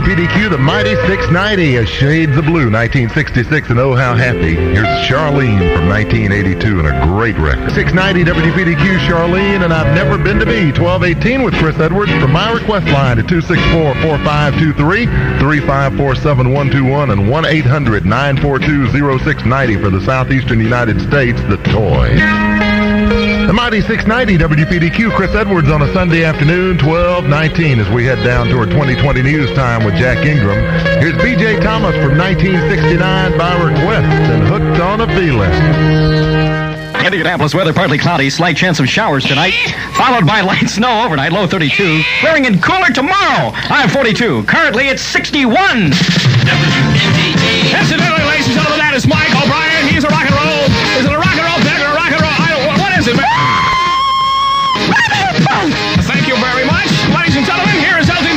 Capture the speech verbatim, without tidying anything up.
P D Q, the Mighty six ninety, A Shades of Blue, nineteen sixty-six, and Oh How Happy. Here's Charlene from nineteen eighty-two, and a great record. six ninety W P D Q, Charlene, and I've Never Been to Me, twelve eighteen with Chris Edwards from my request line at two six four, four five two three, three five four seven one two one and one eight hundred, nine four two, oh six nine oh for the southeastern United States, the toy. The Mighty six ninety W P D Q, Chris Edwards on a Sunday afternoon, twelve nineteen, as we head down toward twenty twenty news time with Jack Ingram. Here's B J Thomas from nineteen sixty-nine by request and Hooked on a Feeling. Indianapolis weather partly cloudy, slight chance of showers tonight, followed by light snow overnight, low thirty-two, clearing and cooler tomorrow, high forty-two. Currently it's sixty-one. Incidentally,